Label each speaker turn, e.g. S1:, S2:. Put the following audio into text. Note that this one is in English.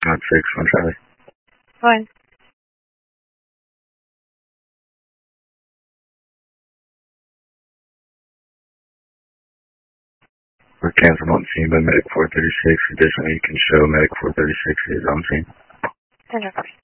S1: Hot 6, 1 Charlie.
S2: Fine.
S1: We're canceled on scene by Medic 436. Additionally, you can show Medic 436 is on scene.
S2: 10-4.